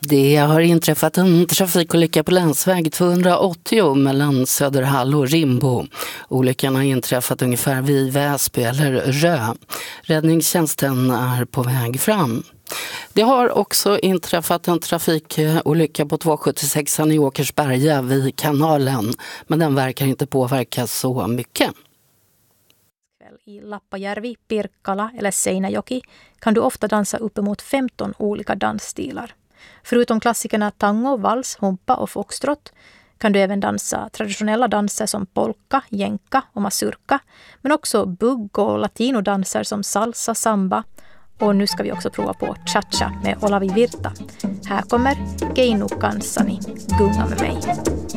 Det har inträffat en trafikolycka på länsväg 280 mellan Söderhall och Rimbo. Olyckan har inträffat ungefär vid Väsby eller Rö. Räddningstjänsten är på väg fram. Det har också inträffat en trafikolycka på 276 i Åkersberga vid kanalen, men den verkar inte påverka så mycket. I Lappajärvi, Pirkkala eller Seinäjoki kan du ofta dansa uppemot 15 olika dansstilar. Förutom klassikerna tango, vals, humpa och foxtrot kan du även dansa traditionella danser som polka, jänka och mazurka, men också bugg och latinodanser som salsa, samba, och nu ska vi också prova på cha-cha med Olavi Virta. Här kommer Keinu Kanssani, gunga med mig.